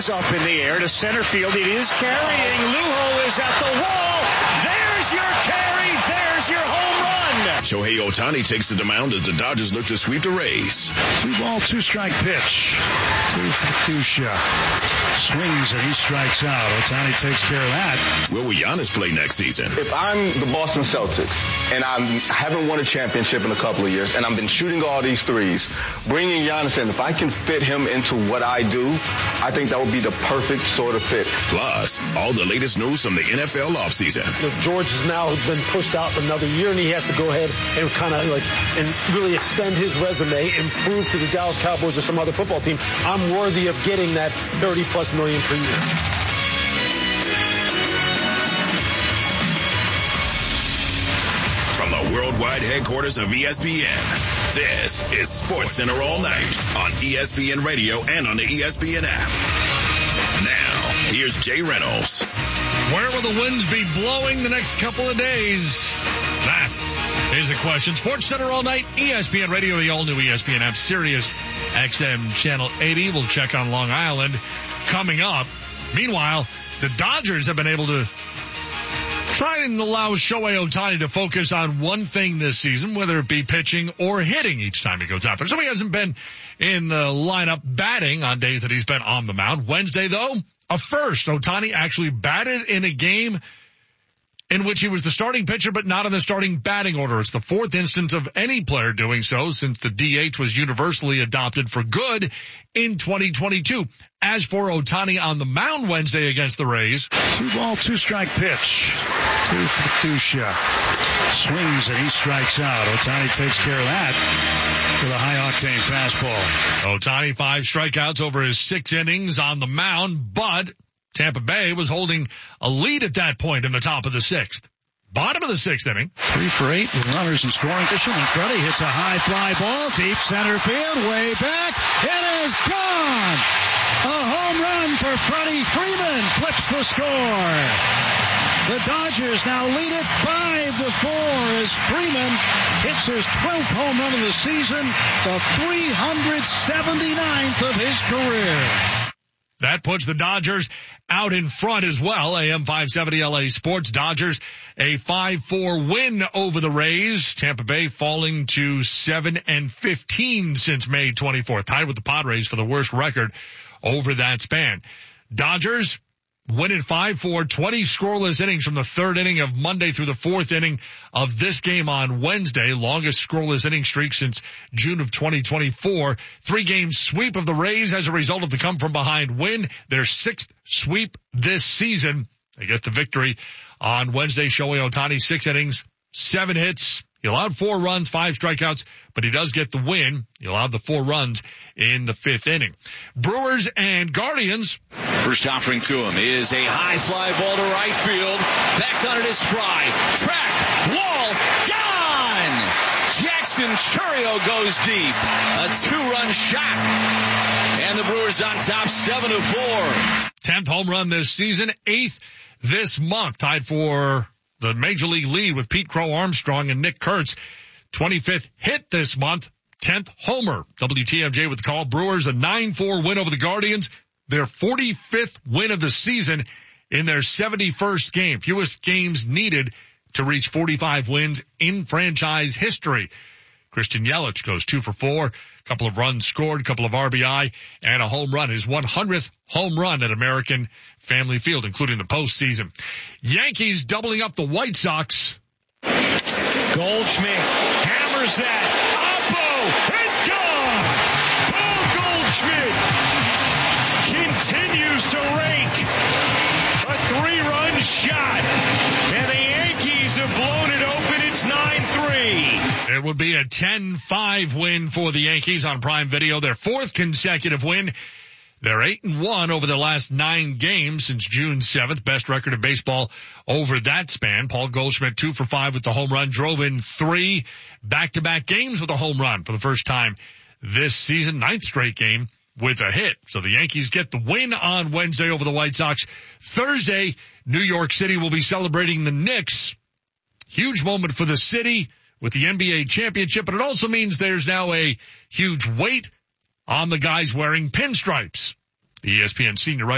Up in the air to center field. It is carrying. Lujo is at the wall. There's your carry. There's your home run. Shohei Ohtani takes to the mound as the Dodgers look to sweep the Rays. 2-ball, 2-strike pitch. 2 for Dusha. Swings and he strikes out. Ohtani takes care of that. Where will Giannis play next season? If I'm the Boston Celtics and I haven't won a championship in a couple of years and I've been shooting all these threes, bringing Giannis in, if I can fit him into what I do, I think that would be the perfect sort of fit. Plus, all the latest news from the NFL offseason. George has now been pushed out for another year, and he has to go ahead and kind of and really extend his resume and prove to the Dallas Cowboys or some other football team, I'm worthy of getting that $30+ million per year. From the worldwide headquarters of ESPN, this is SportsCenter All Night on ESPN Radio and on the ESPN app. Now, here's Jay Reynolds. Where will the winds be blowing the next couple of days? That is a question. SportsCenter All Night, ESPN Radio, the all-new ESPN app, Sirius XM Channel 80. We'll check on Long Island coming up. Meanwhile, the Dodgers have been able to try and allow Shohei Ohtani to focus on one thing this season, whether it be pitching or hitting each time he goes out there. So he hasn't been in the lineup batting on days that he's been on the mound. Wednesday, though, a first. Ohtani actually batted in a game in which he was the starting pitcher but not in the starting batting order. It's the fourth instance of any player doing so since the DH was universally adopted for good in 2022. As for Ohtani on the mound Wednesday against the Rays. 2-ball, 2-strike pitch. 2 for Dusha. Swings and he strikes out. Ohtani takes care of that with a high-octane fastball. Ohtani 5 strikeouts over his 6 innings on the mound, but Tampa Bay was holding a lead at that point in the top of the 6th. Bottom of the 6th inning. 3 for 8 with runners in scoring position. And Freddie hits a high fly ball, deep center field, way back. It is gone! A home run for Freddie Freeman flips the score. The Dodgers now lead it 5-4 as Freeman hits his 12th home run of the season, the 379th of his career. That puts the Dodgers out in front as well. AM 570 LA Sports. Dodgers a 5-4 win over the Rays. Tampa Bay falling to 7-15 since May 24th. Tied with the Padres for the worst record over that span. Dodgers winning 5-4, 20 scoreless innings from the 3rd inning of Monday through the 4th inning of this game on Wednesday. Longest scoreless inning streak since June of 2024. 3-game sweep of the Rays as a result of the come-from-behind win. Their 6th sweep this season. They get the victory on Wednesday. Shohei Ohtani, 6 innings, 7 hits. He allowed 4 runs, 5 strikeouts, but he does get the win. He allowed the 4 runs in the 5th inning. Brewers and Guardians. First offering to him is a high fly ball to right field. Back on it is Fry. Track, wall, gone! Jackson Chourio goes deep. A 2-run shot. And the Brewers on top 7-4. 10th home run this season, 8th this month. Tied for the Major League lead with Pete Crow Armstrong and Nick Kurtz. 25th hit this month, 10th homer. WTMJ with the call. Brewers a 9-4 win over the Guardians. Their 45th win of the season in their 71st game. Fewest games needed to reach 45 wins in franchise history. Christian Yelich goes 2 for 4. A couple of runs scored, a couple of RBI, and a home run. His 100th home run at American Family Field, including the postseason. Yankees doubling up the White Sox. Goldschmidt hammers that. Oppo and gone. Paul Goldschmidt continues to rake. A 3-run shot. And the Yankees have blown it open. It's 9-3. It would be a 10-5 win for the Yankees on Prime Video. Their 4th consecutive win. They're 8-1 over their last 9 games since June 7th. Best record in baseball over that span. Paul Goldschmidt 2 for 5 with the home run. Drove in 3 back-to-back games with a home run for the first time this season. 9th straight game with a hit. So the Yankees get the win on Wednesday over the White Sox. Thursday, New York City will be celebrating the Knicks. Huge moment for the city with the NBA championship, but it also means there's now a huge weight on the guys wearing pinstripes. The ESPN senior writer